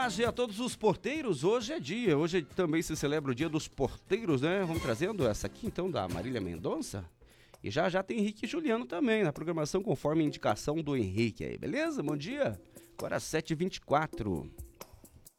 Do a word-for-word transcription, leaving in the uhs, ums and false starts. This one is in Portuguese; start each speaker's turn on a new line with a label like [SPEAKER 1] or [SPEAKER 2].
[SPEAKER 1] tarde a todos os porteiros. Hoje é dia, hoje também se celebra o dia dos porteiros, né? Vamos trazendo essa aqui então da Marília Mendonça. E já já tem Henrique e Juliano também na programação conforme a indicação do Henrique aí, beleza? Bom dia. Agora sete e vinte e quatro.